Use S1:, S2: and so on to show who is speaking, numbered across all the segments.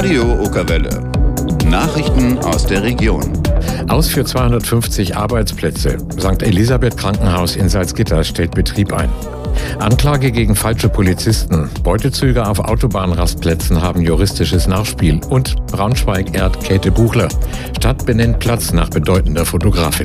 S1: Radio Okerwelle. Nachrichten aus der Region.
S2: Aus für 250 Arbeitsplätze. St. Elisabeth Krankenhaus in Salzgitter stellt Betrieb ein. Anklage gegen falsche Polizisten. Beutezüge auf Autobahnrastplätzen haben juristisches Nachspiel. Und Braunschweig ehrt Käthe Buchler. Stadt benennt Platz nach bedeutender Fotografin.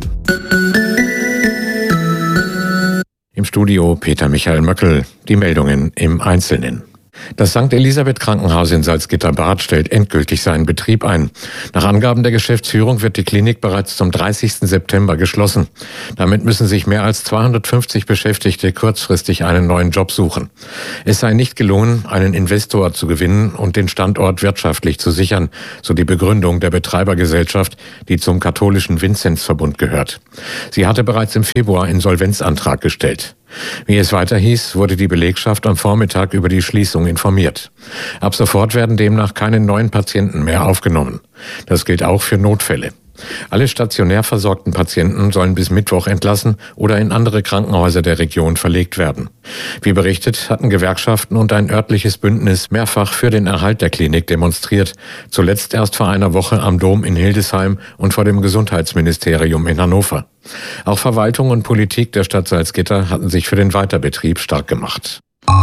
S2: Im Studio Peter Michael Möckel. Die Meldungen im Einzelnen. Das St. Elisabeth Krankenhaus in Salzgitter-Bad stellt endgültig seinen Betrieb ein. Nach Angaben der Geschäftsführung wird die Klinik bereits zum 30. September geschlossen. Damit müssen sich mehr als 250 Beschäftigte kurzfristig einen neuen Job suchen. Es sei nicht gelungen, einen Investor zu gewinnen und den Standort wirtschaftlich zu sichern, so die Begründung der Betreibergesellschaft, die zum katholischen Vinzenzverbund gehört. Sie hatte bereits im Februar Insolvenzantrag gestellt. Wie es weiter hieß, wurde die Belegschaft am Vormittag über die Schließung informiert. Ab sofort werden demnach keine neuen Patienten mehr aufgenommen. Das gilt auch für Notfälle. Alle stationär versorgten Patienten sollen bis Mittwoch entlassen oder in andere Krankenhäuser der Region verlegt werden. Wie berichtet, hatten Gewerkschaften und ein örtliches Bündnis mehrfach für den Erhalt der Klinik demonstriert. Zuletzt erst vor einer Woche am Dom in Hildesheim und vor dem Gesundheitsministerium in Hannover. Auch Verwaltung und Politik der Stadt Salzgitter hatten sich für den Weiterbetrieb stark gemacht.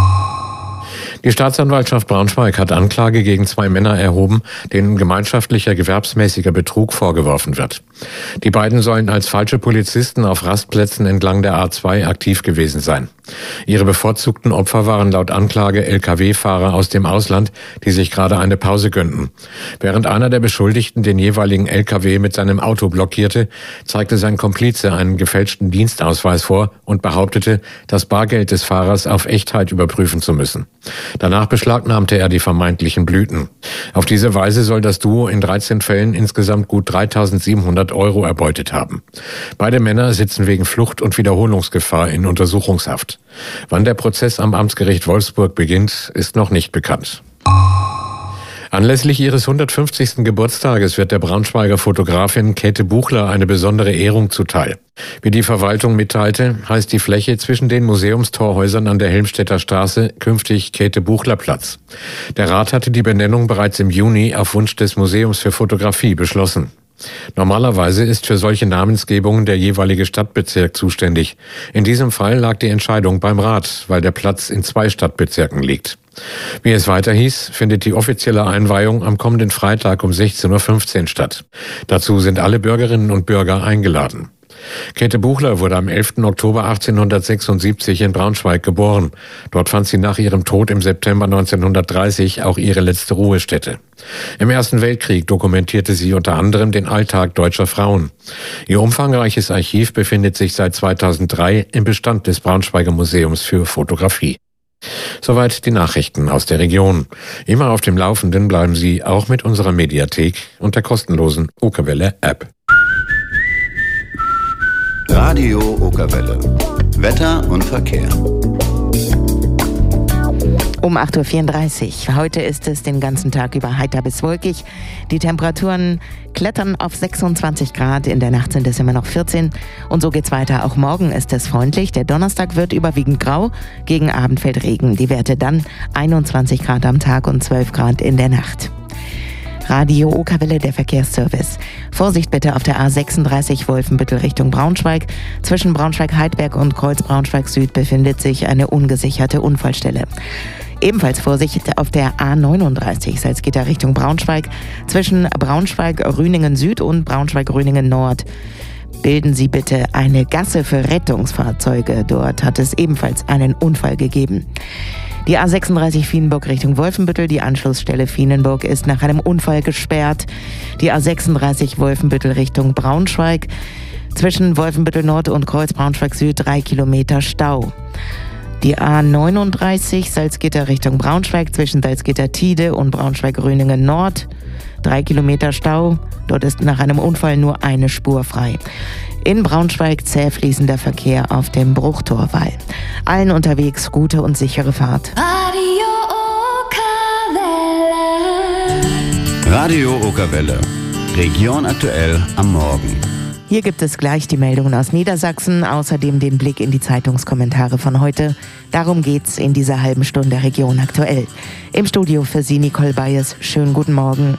S2: Die Staatsanwaltschaft Braunschweig hat Anklage gegen 2 Männer erhoben, denen gemeinschaftlicher gewerbsmäßiger Betrug vorgeworfen wird. Die beiden sollen als falsche Polizisten auf Rastplätzen entlang der A2 aktiv gewesen sein. Ihre bevorzugten Opfer waren laut Anklage Lkw-Fahrer aus dem Ausland, die sich gerade eine Pause gönnten. Während einer der Beschuldigten den jeweiligen Lkw mit seinem Auto blockierte, zeigte sein Komplize einen gefälschten Dienstausweis vor und behauptete, das Bargeld des Fahrers auf Echtheit überprüfen zu müssen. Danach beschlagnahmte er die vermeintlichen Blüten. Auf diese Weise soll das Duo in 13 Fällen insgesamt gut 3.700 € erbeutet haben. Beide Männer sitzen wegen Flucht und Wiederholungsgefahr in Untersuchungshaft. Wann der Prozess am Amtsgericht Wolfsburg beginnt, ist noch nicht bekannt. Anlässlich ihres 150. Geburtstages wird der Braunschweiger Fotografin Käthe Buchler eine besondere Ehrung zuteil. Wie die Verwaltung mitteilte, heißt die Fläche zwischen den Museumstorhäusern an der Helmstedter Straße künftig Käthe-Buchler-Platz. Der Rat hatte die Benennung bereits im Juni auf Wunsch des Museums für Fotografie beschlossen. Normalerweise ist für solche Namensgebungen der jeweilige Stadtbezirk zuständig. In diesem Fall lag die Entscheidung beim Rat, weil der Platz in 2 Stadtbezirken liegt. Wie es weiter hieß, findet die offizielle Einweihung am kommenden Freitag um 16.15 Uhr statt. Dazu sind alle Bürgerinnen und Bürger eingeladen. Käthe Buchler wurde am 11. Oktober 1876 in Braunschweig geboren. Dort fand sie nach ihrem Tod im September 1930 auch ihre letzte Ruhestätte. Im Ersten Weltkrieg dokumentierte sie unter anderem den Alltag deutscher Frauen. Ihr umfangreiches Archiv befindet sich seit 2003 im Bestand des Braunschweiger Museums für Fotografie. Soweit die Nachrichten aus der Region. Immer auf dem Laufenden bleiben Sie auch mit unserer Mediathek und der kostenlosen Okerwelle-App.
S1: Radio Okerwelle. Wetter und Verkehr.
S3: Um 8.34 Uhr. Heute ist es den ganzen Tag über heiter bis wolkig. Die Temperaturen klettern auf 26 Grad. In der Nacht sind es immer noch 14. Und so geht's weiter. Auch morgen ist es freundlich. Der Donnerstag wird überwiegend grau. Gegen Abend fällt Regen. Die Werte dann 21 Grad am Tag und 12 Grad in der Nacht. Radio Okerwelle, der Verkehrsservice. Vorsicht bitte auf der A36 Wolfenbüttel Richtung Braunschweig. Zwischen Braunschweig-Heidberg und Kreuz Braunschweig-Süd befindet sich eine ungesicherte Unfallstelle. Ebenfalls Vorsicht auf der A39 Salzgitter Richtung Braunschweig. Zwischen Braunschweig-Rüningen Süd und Braunschweig-Rüningen Nord bilden Sie bitte eine Gasse für Rettungsfahrzeuge. Dort hat es ebenfalls einen Unfall gegeben. Die A36 Vienenburg Richtung Wolfenbüttel, die Anschlussstelle Vienenburg ist nach einem Unfall gesperrt. Die A36 Wolfenbüttel Richtung Braunschweig, zwischen Wolfenbüttel Nord und Kreuz Braunschweig Süd 3 Kilometer Stau. Die A39 Salzgitter Richtung Braunschweig, zwischen Salzgitter-Tiede und Braunschweig-Rüningen Nord 3 Kilometer Stau. Dort ist nach einem Unfall nur eine Spur frei. In Braunschweig zäh fließender Verkehr auf dem Bruchtorwall. Allen unterwegs gute und sichere Fahrt.
S4: Radio Okerwelle.
S1: Radio Okerwelle. Region aktuell am Morgen.
S3: Hier gibt es gleich die Meldungen aus Niedersachsen, außerdem den Blick in die Zeitungskommentare von heute. Darum geht's in dieser halben Stunde Region aktuell. Im Studio für Sie Nicole Bayes. Schönen guten Morgen.